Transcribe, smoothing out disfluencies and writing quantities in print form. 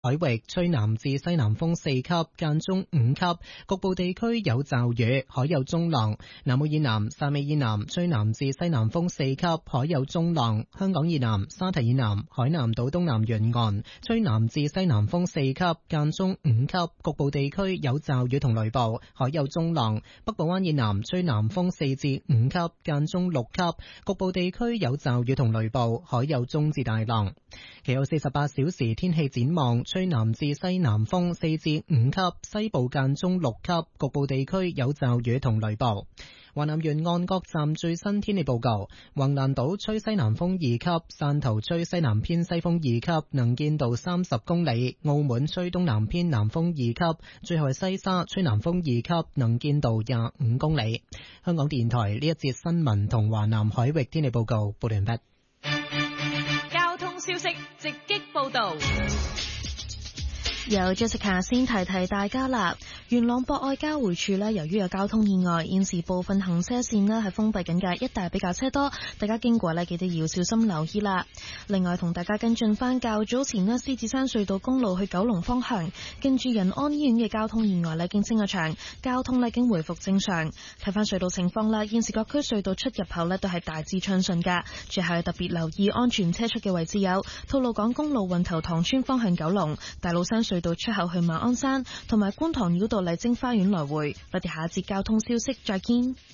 海域吹南至西南風4級，間中5級，局部地區有驟雨，海有中浪。南澳以南、汕尾以南吹南至西南風4級，海有中浪。香港以南、沙堤以南、海南島東南沿岸吹南至西南風4級，間中5級，局部地區有驟雨同雷暴，海有中浪。北部灣以南吹南風4至5級，間中6級，局部地區有驟雨同雷暴，海有中至大浪。其後48小時天氣展望。吹南至西南風4至5級，西部間中6級，局部地區有驟雨同雷暴。華南沿岸各站最新天氣報告：橫瀾島吹西南風2級，汕頭吹西南偏西風2級，能見度30公里；澳門吹東南偏南風2級，最後係西沙吹南風2級，能見度25公里。香港電台呢一節新聞同華南海域天氣報告報完畢。 交通消息直擊報道。 由 Jessica 先提大家啦，元朗博愛交匯處呢，由於有交通意外，現時部分行車線呢係封閉緊嘅，一帶比較車多，大家經過呢記得要小心留意啦。另外同大家跟進翻較早前呢，獅子山隧道公路去九龍方向，跟住仁安醫院嘅交通意外呢經清咗場，交通呢經回復正常。睇翻隧道情況啦，現時各區隧道出入口呢都係大致暢順噶，最後特別留意安全車速嘅位置有吐露港公路運頭塘村方向九龍、大老山隧道出口去馬鞍山，同埋觀塘繞道麗晶花園來回。我哋下一節交通消息再見。